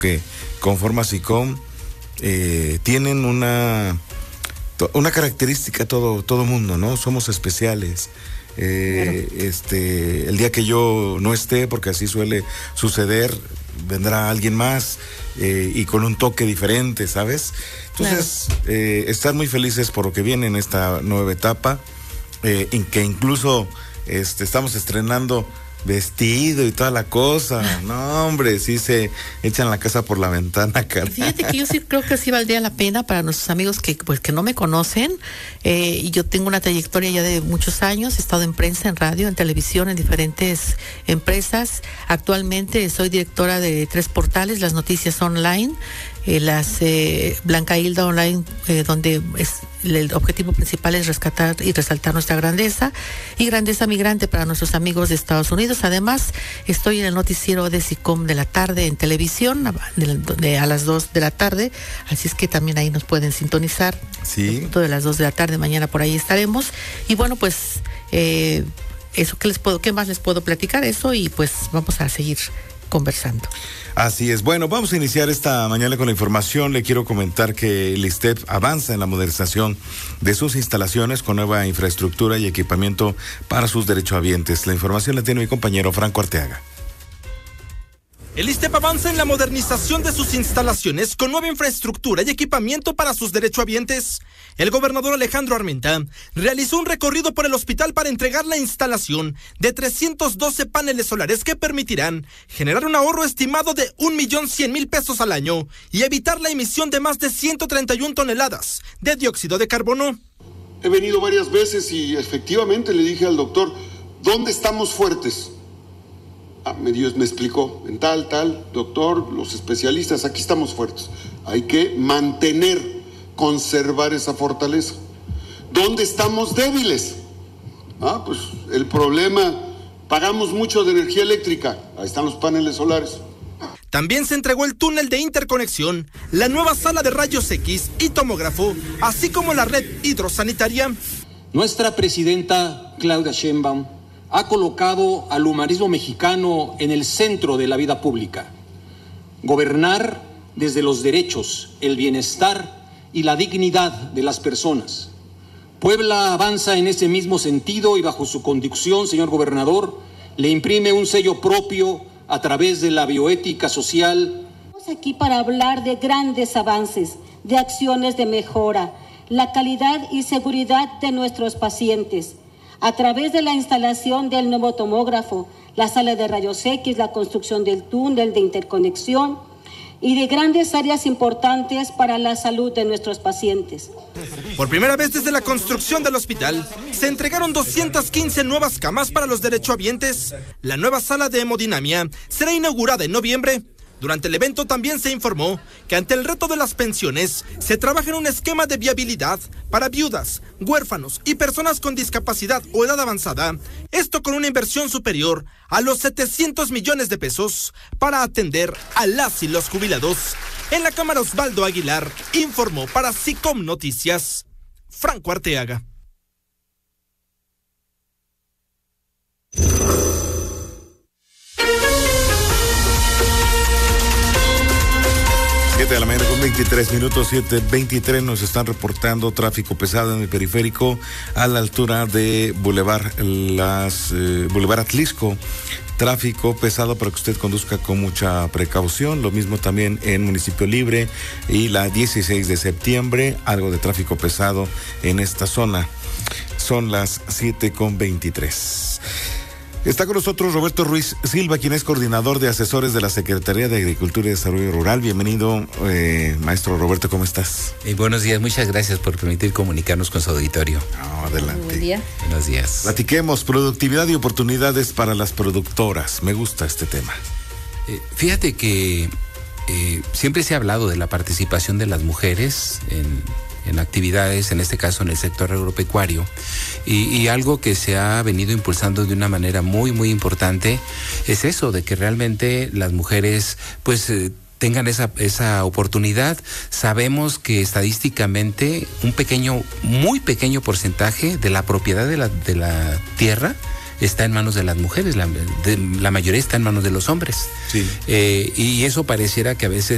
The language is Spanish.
que conforma SICOM tienen una característica todo mundo, ¿no? Somos especiales. El día que yo no esté, porque así suele suceder, vendrá alguien más y con un toque diferente, ¿sabes? Entonces, estar muy felices por lo que viene en esta nueva etapa, en que incluso estamos estrenando vestido y toda la cosa. No, hombre, sí se echan la casa por la ventana, cara. Fíjate que yo sí creo que sí valdría la pena para nuestros amigos que no me conocen. Y yo tengo una trayectoria ya de muchos años. He estado en prensa, en radio, en televisión, en diferentes empresas. Actualmente soy directora de 3 portales, Las Noticias Online, Blanca Hilda Online, donde el objetivo principal es rescatar y resaltar nuestra grandeza, y Grandeza Migrante para nuestros amigos de Estados Unidos. Además, estoy en el noticiero de SICOM de la tarde en televisión, a las 2 de la tarde, así es que también ahí nos pueden sintonizar. Sí. De las 2 de la tarde, mañana por ahí estaremos. Y bueno, pues, eso, ¿qué más les puedo platicar? Eso, y pues vamos a seguir conversando. Así es. Bueno, vamos a iniciar esta mañana con la información. Le quiero comentar que el ISSSTE avanza en la modernización de sus instalaciones con nueva infraestructura y equipamiento para sus derechohabientes. La información la tiene mi compañero Franco Arteaga. El ISSSTE avanza en la modernización de sus instalaciones con nueva infraestructura y equipamiento para sus derechohabientes. El gobernador Alejandro Armenta realizó un recorrido por el hospital para entregar la instalación de 312 paneles solares que permitirán generar un ahorro estimado de 1.100.000 pesos al año y evitar la emisión de más de 131 toneladas de dióxido de carbono. He venido varias veces y efectivamente le dije al doctor, ¿dónde estamos fuertes? Me explicó, en tal, doctor, los especialistas, aquí estamos fuertes. Hay que conservar esa fortaleza. ¿Dónde estamos débiles? Pues el problema, pagamos mucho de energía eléctrica, ahí están los paneles solares. También se entregó el túnel de interconexión, la nueva sala de rayos X y tomógrafo, así como la red hidrosanitaria. Nuestra presidenta Claudia Sheinbaum ha colocado al humanismo mexicano en el centro de la vida pública. Gobernar desde los derechos, el bienestar y la dignidad de las personas. Puebla avanza en ese mismo sentido y bajo su conducción, señor gobernador, le imprime un sello propio a través de la bioética social. Estamos aquí para hablar de grandes avances, de acciones de mejora, la calidad y seguridad de nuestros pacientes, a través de la instalación del nuevo tomógrafo, la sala de rayos X, la construcción del túnel de interconexión y de grandes áreas importantes para la salud de nuestros pacientes. Por primera vez desde la construcción del hospital, se entregaron 215 nuevas camas para los derechohabientes. La nueva sala de hemodinamia será inaugurada en noviembre. Durante el evento también se informó que ante el reto de las pensiones, se trabaja en un esquema de viabilidad para viudas, huérfanos y personas con discapacidad o edad avanzada. Esto con una inversión superior a los 700 millones de pesos para atender a las y los jubilados. En la Cámara, Osvaldo Aguilar informó para SICOM Noticias, Franco Arteaga. 7 de la mañana con 23 minutos, 7:23, nos están reportando tráfico pesado en el periférico a la altura de Boulevard Atlisco. Tráfico pesado para que usted conduzca con mucha precaución. Lo mismo también en Municipio Libre y la 16 de septiembre, algo de tráfico pesado en esta zona. Son las 7:23. Está con nosotros Roberto Ruiz Silva, quien es coordinador de asesores de la Secretaría de Agricultura y Desarrollo Rural. Bienvenido, maestro Roberto, ¿cómo estás? Buenos días, muchas gracias por permitir comunicarnos con su auditorio. Adelante. Buen día. Buenos días. Platiquemos, productividad y oportunidades para las productoras. Me gusta este tema. Fíjate que siempre se ha hablado de la participación de las mujeres en actividades, en este caso en el sector agropecuario, y algo que se ha venido impulsando de una manera muy, muy importante es eso, de que realmente las mujeres pues tengan esa oportunidad. Sabemos que estadísticamente un muy pequeño porcentaje de la propiedad de la tierra está en manos de las mujeres, la mayoría está en manos de los hombres. Sí. Y eso pareciera que a veces